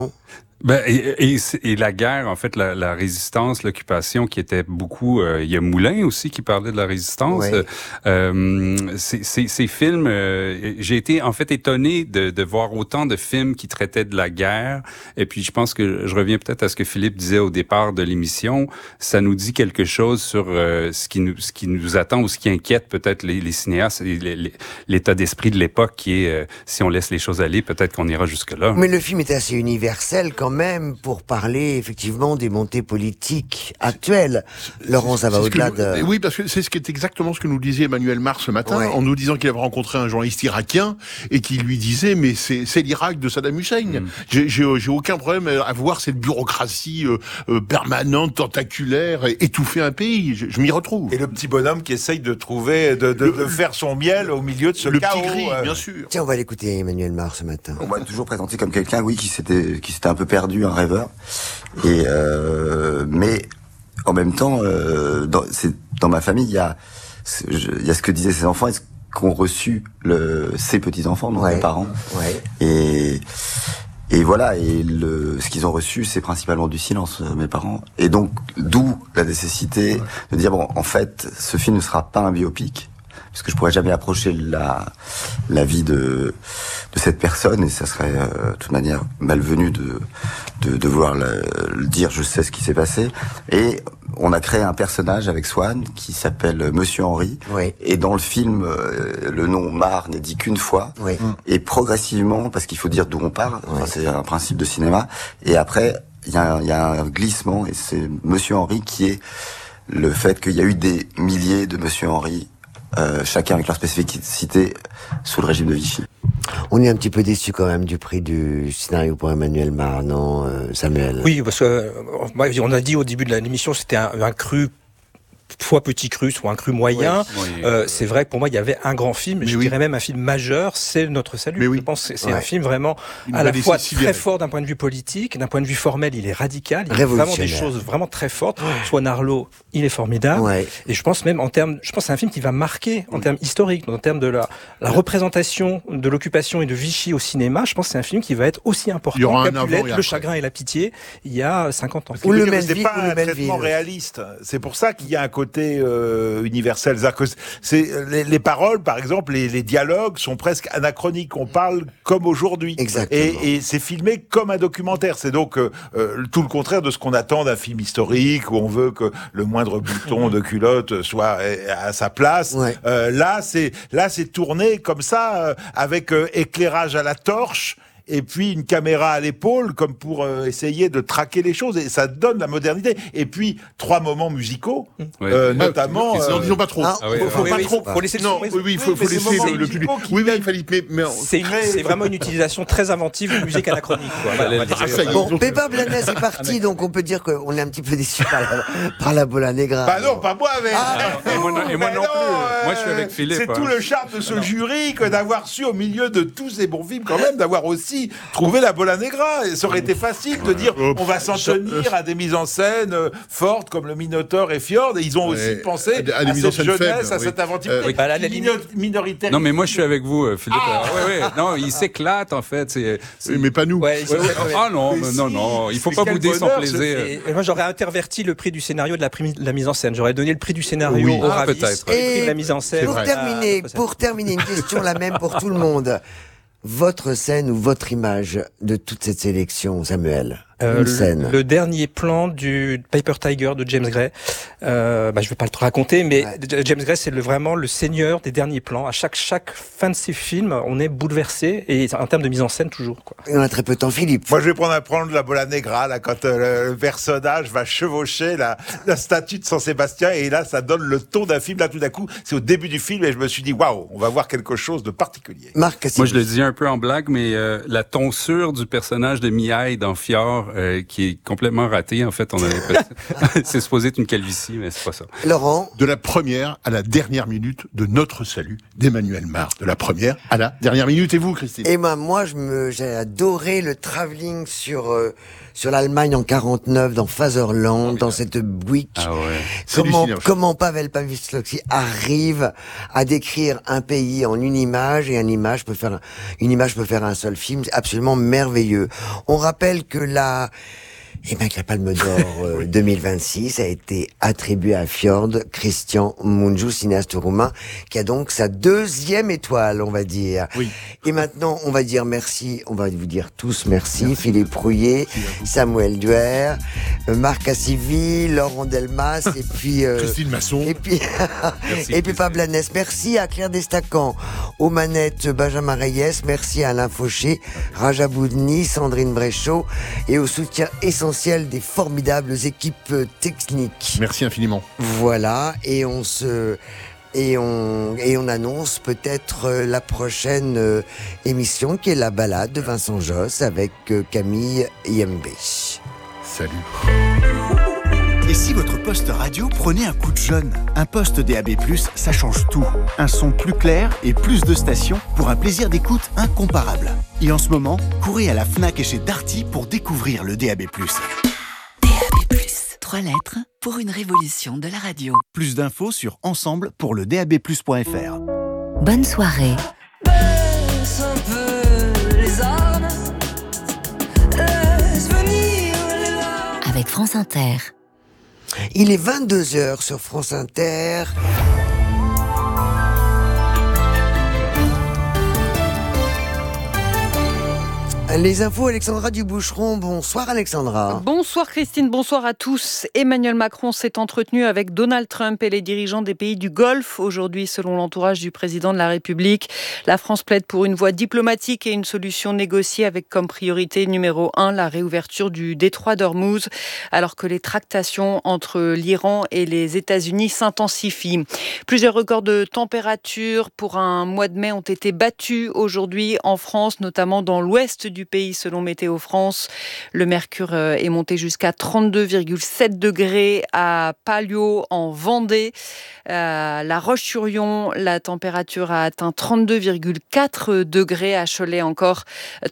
Et la guerre, en fait, la résistance, l'occupation, qui était beaucoup... il y a Moulin aussi qui parlait de la résistance. Ouais. Ces films... j'ai été, en fait, étonné de voir autant de films qui traitaient de la guerre. Et puis, je pense que je reviens peut-être à ce que Philippe disait au départ de l'émission. Ça nous dit quelque chose sur ce qui nous attend ou ce qui inquiète peut-être les cinéastes, l'état d'esprit de l'époque qui est, si on laisse les choses aller, peut-être qu'on ira jusque-là. Mais le film était assez universel quand même pour parler effectivement des montées politiques actuelles. Laurent, ça va au-delà de... Oui, parce que c'est exactement ce que nous disait Emmanuel Mar ce matin, en nous disant qu'il avait rencontré un journaliste irakien et qui lui disait mais c'est l'Irak de Saddam Hussein. J'ai aucun problème à voir cette bureaucratie permanente, tentaculaire, étouffer un pays. Je m'y retrouve. Et le petit bonhomme qui essaye de trouver, de faire son miel au milieu de ce chaos. Le petit gris, bien sûr. Tiens, on va l'écouter Emmanuel Mar ce matin. On m'a toujours présenté comme quelqu'un, oui, qui s'était un peu perdu, un rêveur. Et mais en même temps, dans ma famille, il y a ce que disaient ses enfants et ce qu'ont reçu ses petits-enfants, donc mes parents. Ouais. Et voilà, ce qu'ils ont reçu, c'est principalement du silence, mes parents. Et donc, d'où la nécessité de dire, bon, en fait, ce film ne sera pas un biopic, parce que je pourrais jamais approcher la vie de cette personne, et ça serait de toute manière malvenu de vouloir le dire. Je sais ce qui s'est passé, et on a créé un personnage avec Swan qui s'appelle Monsieur Henry, et dans le film le nom Mar n'est dit qu'une fois, et progressivement, parce qu'il faut dire d'où on part, c'est un principe de cinéma, et après il y a un glissement, et c'est Monsieur Henry qui est le fait qu'il y a eu des milliers de Monsieur Henry, chacun avec leur spécificité, sous le régime de Vichy. On est un petit peu déçu quand même du prix du scénario pour Emmanuel Mar, non, Samuel? Oui, parce que on a dit au début de l'émission, c'était un cru, soit petit cru, soit un cru moyen. C'est vrai que pour moi, il y avait un grand film, je dirais même un film majeur, c'est Notre Salut. Je pense que c'est un film vraiment à la fois très fort d'un point de vue politique, d'un point de vue formel, il est radical, il y a vraiment des choses vraiment très fortes. Swan Arlo, il est formidable. Et je pense même je pense que c'est un film qui va marquer en termes historiques, en termes de la représentation de l'occupation et de Vichy au cinéma. Je pense que c'est un film qui va être aussi important qu'a pu l'être Le Chagrin et la Pitié il y a 50 ans. Ou le Melville, c'est pas un traitement réaliste. C'est pour ça qu'il y a un côté universel. C'est les paroles, par exemple, les dialogues sont presque anachroniques. On parle comme aujourd'hui. Et c'est filmé comme un documentaire. C'est donc tout le contraire de ce qu'on attend d'un film historique où on veut que le moindre bouton de culotte soit à sa place. Là, c'est tourné comme ça, avec éclairage à la torche. Et puis une caméra à l'épaule, comme pour essayer de traquer les choses, et ça donne la modernité. Et puis 3 moments musicaux, notamment. Non, disons pas trop. Faut pas trop. Faut laisser. Non, faut laisser le public. Oui, Philippe, mais c'est vraiment une utilisation très inventive de musique anachronique. Bon, Pépin Blanes est parti, donc on peut dire qu'on est un petit peu déçu par la Bola Negra. Bah non, pas moi, mais. Et moi non plus. Moi, je suis avec Philippe. C'est tout le charme de ce jury que d'avoir su, au milieu de tous ces bons films, quand même, d'avoir aussi trouvé la Bola Negra. Et ça aurait été facile de dire on va s'en tenir à des mises en scène fortes comme le Minotaure et Fjord, et ils ont aussi pensé à cette jeunesse, à cette inventivité minoritaire. Non, mais moi je suis avec vous, Philippe. Non, il s'éclate en fait. Mais pas nous. Non, il faut pas bouder son plaisir. Et moi j'aurais interverti le prix du scénario de la mise en scène. J'aurais donné le prix du scénario au Ravis, peut-être. Et le prix de la mise en scène. Pour terminer, une question la même pour tout le monde. Votre scène ou votre image de toute cette sélection, Samuel? Le dernier plan du Paper Tiger de James Gray. Je vais pas le raconter, mais James Gray, c'est vraiment le seigneur des derniers plans. À chaque fin de ses films, on est bouleversé, et en termes de mise en scène, toujours, quoi. Et on a très peu de temps, Philippe. Moi, je vais prendre la Bola Negra, là, quand le personnage va chevaucher la statue de Saint-Sébastien, et là, ça donne le ton d'un film. Là, tout d'un coup, c'est au début du film, et je me suis dit, waouh, on va voir quelque chose de particulier. Marc, moi, je le dis un peu en blague, mais la tonsure du personnage de Mihai dans Fjord, qui est complètement raté. En fait, on a l'impression c'est supposé être une calvitie, mais c'est pas ça. Laurent, de la première à la dernière minute de Notre Salut d'Emmanuel Mars. De la première à la dernière minute. Et vous, Christine? Et moi, j'ai adoré le travelling sur l'Allemagne en 49 dans Fatherland, dans cette Buick. Ah ouais. Comment Pavel Pawlowski arrive à décrire un pays en une image, et une image peut faire un seul film. C'est absolument merveilleux. On rappelle que la Palme d'Or 2026 a été attribuée à Fjord Christian Mungiu, cinéaste roumain, qui a donc sa 2e étoile, on va dire. Oui. Et maintenant, on va dire merci. On va vous dire tous merci. Philippe Rouillet, Samuel Duer, Marc Cassivi, Laurent Delmas, et puis Christine Masson. Et puis Pablo Lanès. Merci à Claire Destacan, aux manettes Benjamin Reyes. Merci à Alain Fauché, Raja Boudni, Sandrine Bréchot, et au soutien essentiel des formidables équipes techniques. Merci infiniment. Voilà, et on annonce peut-être la prochaine émission, qui est La Balade de Vincent Josse avec Camille Yembé. Salut. Et si votre poste radio prenait un coup de jeune? Un poste DAB+, ça change tout. Un son plus clair et plus de stations pour un plaisir d'écoute incomparable. Et en ce moment, courez à la Fnac et chez Darty pour découvrir le DAB+. DAB+, 3 lettres pour une révolution de la radio. Plus d'infos sur ensemble pour le DAB+.fr. Bonne soirée. Baisse un peu les armes, laisse venir les larmes. Avec France Inter. Il est 22h sur France Inter. Les infos, Alexandra Duboucheron. Bonsoir Alexandra. Bonsoir Christine, bonsoir à tous. Emmanuel Macron s'est entretenu avec Donald Trump et les dirigeants des pays du Golfe. Aujourd'hui, selon l'entourage du président de la République, la France plaide pour une voie diplomatique et une solution négociée avec comme priorité numéro 1 la réouverture du détroit d'Ormuz, alors que les tractations entre l'Iran et les États-Unis s'intensifient. Plusieurs records de température pour un mois de mai ont été battus aujourd'hui en France, notamment dans l'ouest du pays selon Météo France. Le mercure est monté jusqu'à 32,7 degrés à Palio en Vendée. La Roche-sur-Yon, la température a atteint 32,4 degrés. À Cholet encore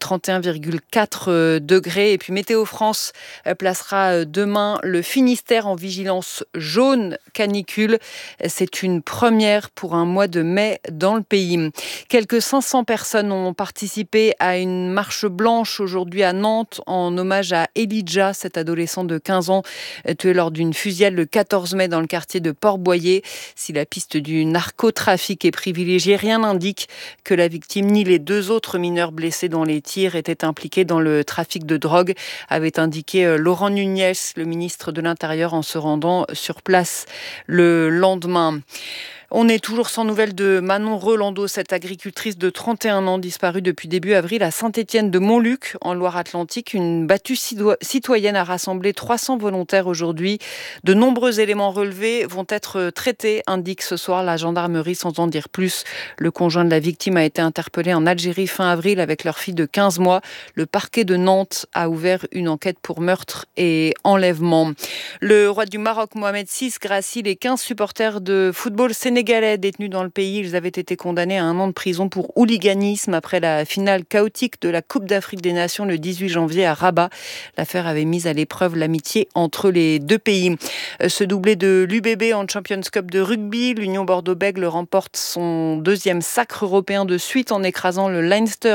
31,4 degrés. Et puis Météo France placera demain le Finistère en vigilance jaune canicule. C'est une première pour un mois de mai dans le pays. Quelques 500 personnes ont participé à une marche blanche aujourd'hui à Nantes en hommage à Elijah, cet adolescent de 15 ans tué lors d'une fusillade le 14 mai dans le quartier de Port-Boyer. Si la piste du narcotrafic est privilégiée, rien n'indique que la victime ni les 2 autres mineurs blessés dans les tirs étaient impliqués dans le trafic de drogue, avait indiqué Laurent Nunez, le ministre de l'Intérieur, en se rendant sur place le lendemain. On est toujours sans nouvelles de Manon Rolando, cette agricultrice de 31 ans disparue depuis début avril à Saint-Étienne-de-Montluc, en Loire-Atlantique. Une battue citoyenne a rassemblé 300 volontaires aujourd'hui. De nombreux éléments relevés vont être traités, indique ce soir la gendarmerie, sans en dire plus. Le conjoint de la victime a été interpellé en Algérie fin avril avec leur fille de 15 mois. Le parquet de Nantes a ouvert une enquête pour meurtre et enlèvement. Le roi du Maroc, Mohamed VI, gracie les 15 supporters de football sénégalais détenus dans le pays. Ils avaient été condamnés à 1 an de prison pour hooliganisme après la finale chaotique de la Coupe d'Afrique des Nations le 18 janvier à Rabat. L'affaire avait mis à l'épreuve l'amitié entre les 2 pays. Ce doublé de l'UBB en Champions Cup de rugby, l'Union Bordeaux-Bègles remporte son 2e sacre européen de suite en écrasant le Leinster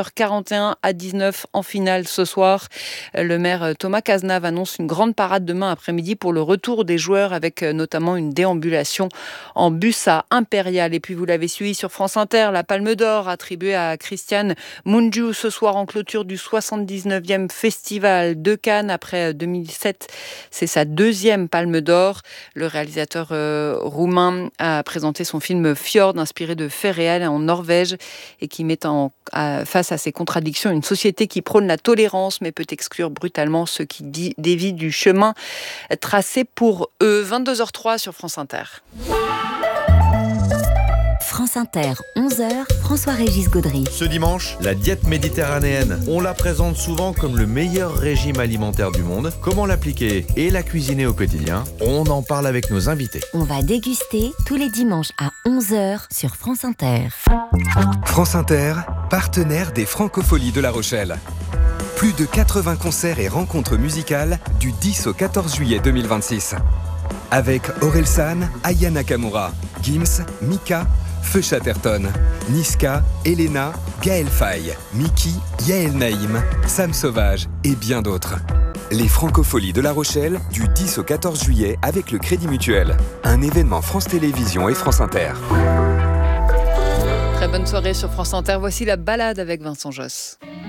41-19 en finale ce soir. Le maire Thomas Cazenave annonce une grande parade demain après-midi pour le retour des joueurs, avec notamment une déambulation en bus à Impérial. Et puis vous l'avez suivi sur France Inter, la Palme d'Or attribuée à Christian Mungiu ce soir en clôture du 79e Festival de Cannes. Après 2007, c'est sa 2e Palme d'Or. Le réalisateur roumain a présenté son film Fjord, inspiré de faits réels en Norvège et qui met face à ses contradictions une société qui prône la tolérance mais peut exclure brutalement ceux qui dévient du chemin tracé pour eux. 22h03 sur France Inter. France France Inter, 11h, François-Régis Gaudry. Ce dimanche, la diète méditerranéenne. On la présente souvent comme le meilleur régime alimentaire du monde. Comment l'appliquer et la cuisiner au quotidien? On en parle avec nos invités. On va déguster tous les dimanches à 11h sur France Inter. France Inter, partenaire des Francopholies de La Rochelle. Plus de 80 concerts et rencontres musicales du 10 au 14 juillet 2026. Avec Orelsan, Aya Nakamura, Gims, Mika, Feu Chatterton, Niska, Elena, Gaël Faye, Miki, Yael Naïm, Sam Sauvage et bien d'autres. Les Francopholies de La Rochelle du 10 au 14 juillet avec le Crédit Mutuel. Un événement France Télévisions et France Inter. Très bonne soirée sur France Inter. Voici la balade avec Vincent Josse.